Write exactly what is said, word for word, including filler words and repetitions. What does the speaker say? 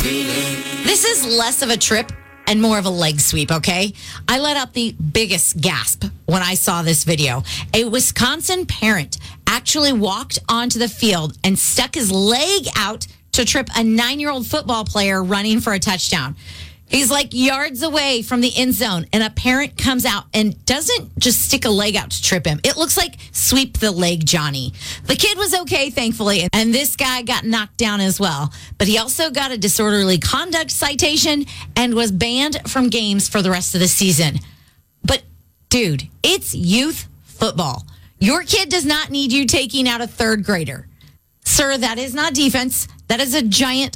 This is less of a trip and more of a leg sweep, okay? I let out the biggest gasp when I saw this video. A Wisconsin parent actually walked onto the field and stuck his leg out to trip a nine-year-old football player running for a touchdown. He's like yards away from the end zone, and a parent comes out and doesn't just stick a leg out to trip him. It looks like sweep the leg Johnny. The kid was okay, thankfully, and this guy got knocked down as well. But he also got a disorderly conduct citation and was banned from games for the rest of the season. But, dude, it's youth football. Your kid does not need you taking out a third grader. Sir, that is not defense. That is a giant